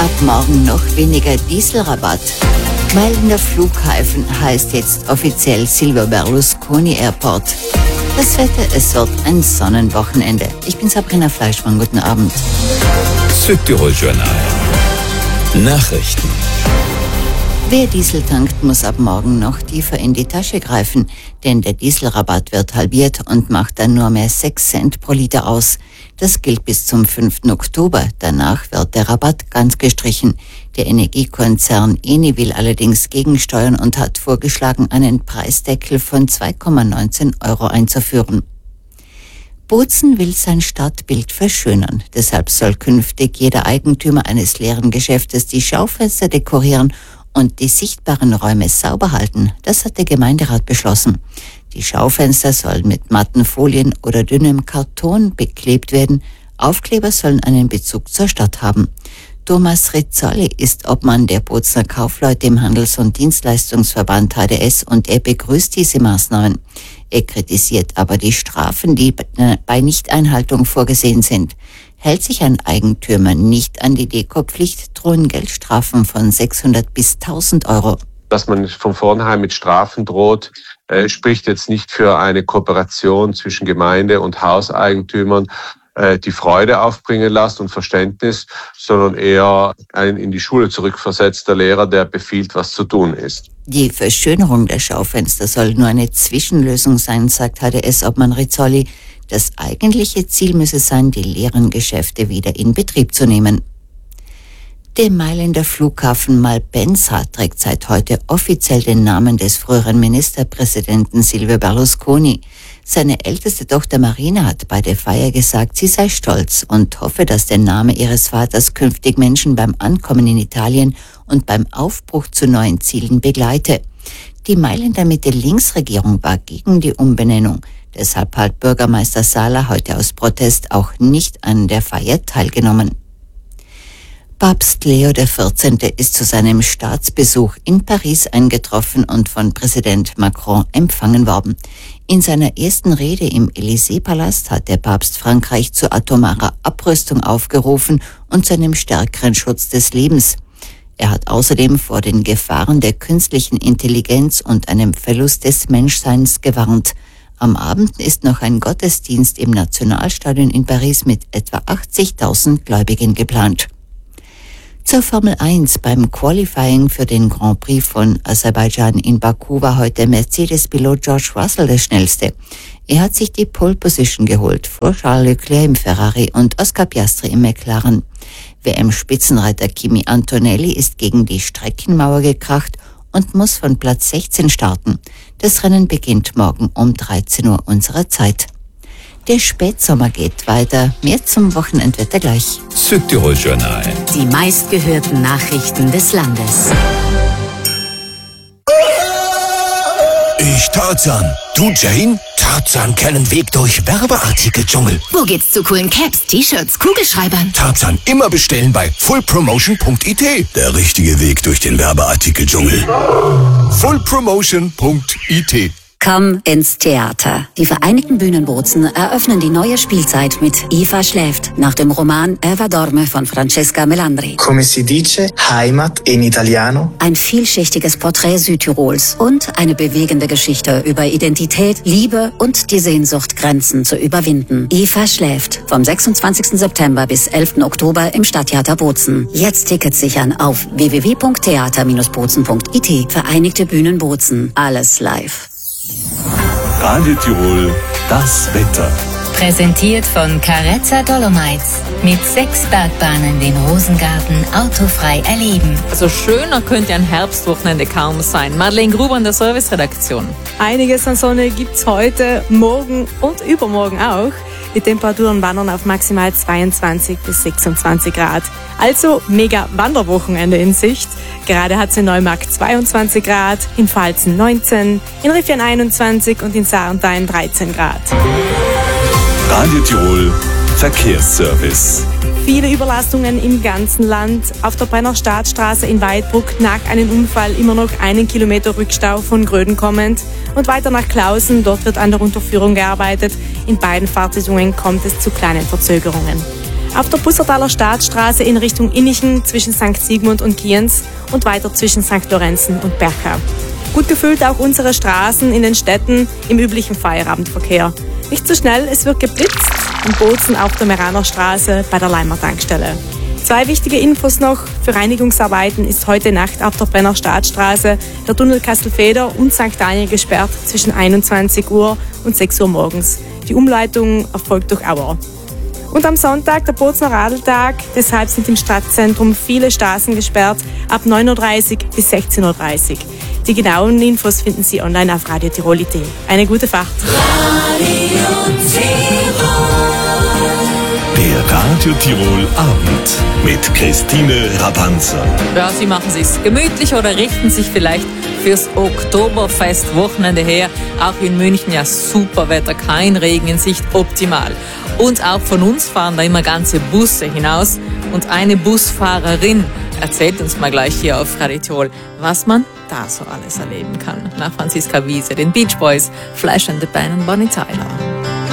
Ab morgen noch weniger Dieselrabatt. Meilender Flughafen heißt jetzt offiziell Silvio Berlusconi Airport. Das Wetter, es wird ein Sonnenwochenende. Ich bin Sabrina Fleischmann, guten Abend. Südtirol Journal. Nachrichten. Wer Diesel tankt, muss ab morgen noch tiefer in die Tasche greifen, denn der Dieselrabatt wird halbiert und macht dann nur mehr 6 Cent pro Liter aus. Das gilt bis zum 5. Oktober. Danach wird der Rabatt ganz gestrichen. Der Energiekonzern Eni will allerdings gegensteuern und hat vorgeschlagen, einen Preisdeckel von 2,19 € einzuführen. Bozen will sein Stadtbild verschönern. Deshalb soll künftig jeder Eigentümer eines leeren Geschäftes die Schaufenster dekorieren und die sichtbaren Räume sauber halten. Das hat der Gemeinderat beschlossen. Die Schaufenster sollen mit matten Folien oder dünnem Karton beklebt werden. Aufkleber sollen einen Bezug zur Stadt haben. Thomas Rizzoli ist Obmann der Bozener Kaufleute im Handels- und Dienstleistungsverband HDS und er begrüßt diese Maßnahmen. Er kritisiert aber die Strafen, die bei Nichteinhaltung vorgesehen sind. Hält sich ein Eigentümer nicht an die Dekopflicht, drohen Geldstrafen von 600 bis 1.000 €. Dass man von vornherein mit Strafen droht, spricht jetzt nicht für eine Kooperation zwischen Gemeinde und Hauseigentümern, die Freude aufbringen lässt und Verständnis, sondern eher ein in die Schule zurückversetzter Lehrer, der befiehlt, was zu tun ist. Die Verschönerung der Schaufenster soll nur eine Zwischenlösung sein, sagt HDS-Obmann Rizzoli. Das eigentliche Ziel müsse sein, die leeren Geschäfte wieder in Betrieb zu nehmen. Der Mailänder Flughafen Malpensa trägt seit heute offiziell den Namen des früheren Ministerpräsidenten Silvio Berlusconi. Seine älteste Tochter Marina hat bei der Feier gesagt, sie sei stolz und hoffe, dass der Name ihres Vaters künftig Menschen beim Ankommen in Italien und beim Aufbruch zu neuen Zielen begleite. Die Mailänder Mitte-Links-Regierung war gegen die Umbenennung. Deshalb hat Bürgermeister Sala heute aus Protest auch nicht an der Feier teilgenommen. Papst Leo XIV. Ist zu seinem Staatsbesuch in Paris eingetroffen und von Präsident Macron empfangen worden. In seiner ersten Rede im Élysée-Palast hat der Papst Frankreich zu atomarer Abrüstung aufgerufen und zu einem stärkeren Schutz des Lebens. Er hat außerdem vor den Gefahren der künstlichen Intelligenz und einem Verlust des Menschseins gewarnt. Am Abend ist noch ein Gottesdienst im Nationalstadion in Paris mit etwa 80.000 Gläubigen geplant. Zur Formel 1 beim Qualifying für den Grand Prix von Aserbaidschan in Baku war heute Mercedes-Pilot George Russell der Schnellste. Er hat sich die Pole Position geholt vor Charles Leclerc im Ferrari und Oscar Piastri im McLaren. WM-Spitzenreiter Kimi Antonelli ist gegen die Streckenmauer gekracht und muss von Platz 16 starten. Das Rennen beginnt morgen um 13 Uhr unserer Zeit. Der Spätsommer geht weiter. Mehr zum Wochenendwetter gleich. Südtirol Journal. Die meistgehörten Nachrichten des Landes. Ich Tarzan. Du Jane? Tarzan kennen Weg durch Werbeartikel-Dschungel. Wo geht's zu coolen Caps, T-Shirts, Kugelschreibern? Tarzan immer bestellen bei fullpromotion.it. Der richtige Weg durch den Werbeartikel-Dschungel. fullpromotion.it. Komm ins Theater. Die Vereinigten Bühnen Bozen eröffnen die neue Spielzeit mit Eva schläft, nach dem Roman Eva dorme von Francesca Melandri. Come si dice Heimat in Italiano? Ein vielschichtiges Porträt Südtirols und eine bewegende Geschichte über Identität, Liebe und die Sehnsucht, Grenzen zu überwinden. Eva schläft, vom 26. September bis 11. Oktober im Stadttheater Bozen. Jetzt Tickets sichern auf www.theater-bozen.it. Vereinigte Bühnen Bozen. Alles live. Radio Tirol, das Wetter. Präsentiert von Carezza Dolomites. Mit 6 Bergbahnen den Rosengarten autofrei erleben. Also schöner könnte ein Herbstwochenende kaum sein. Madeleine Gruber in der Serviceredaktion. Einiges an Sonne gibt's heute, morgen und übermorgen auch. Die Temperaturen wandern auf maximal 22 bis 26 Grad. Also mega Wanderwochenende in Sicht. Gerade hat es in Neumarkt 22 Grad, in Pfalzen 19, in Riffian 21 und in Sarntein 13 Grad. Radio Tirol, Verkehrsservice. Viele Überlastungen im ganzen Land. Auf der Brenner Staatsstraße in Weidbruck nach einem Unfall immer noch 1 Kilometer Rückstau von Gröden kommend. Und weiter nach Klausen, dort wird an der Unterführung gearbeitet. In beiden Fahrtrichtungen kommt es zu kleinen Verzögerungen. Auf der Bussertaler Staatsstraße in Richtung Innichen zwischen St. Sigmund und Kienz und weiter zwischen St. Lorenzen und Berka. Gut gefüllt auch unsere Straßen in den Städten im üblichen Feierabendverkehr. Nicht so schnell, es wird geblitzt, in Bozen auf der Meraner Straße bei der Leimer Tankstelle. 2 wichtige Infos noch. Für Reinigungsarbeiten ist heute Nacht auf der Brenner Staatsstraße der Tunnel Kastelfeder und St. Daniel gesperrt zwischen 21 Uhr und 6 Uhr morgens. Die Umleitung erfolgt durch Auer. Und am Sonntag der Bozener Radeltag, deshalb sind im Stadtzentrum viele Straßen gesperrt, ab 9.30 Uhr bis 16.30 Uhr. Die genauen Infos finden Sie online auf radiotirol.at. Eine gute Fahrt. Der Radio Tirol Abend mit Christine Rabanza. Ja, Sie machen es gemütlich oder richten sich vielleicht fürs Oktoberfest-Wochenende her. Auch in München ja super Wetter, kein Regen in Sicht, optimal. Und auch von uns fahren da immer ganze Busse hinaus. Und eine Busfahrerin erzählt uns mal gleich hier auf Radio Tirol, was man da so alles erleben kann. Nach Franziska Wiese, den Beach Boys, Flash and the Band und Bonnie Tyler.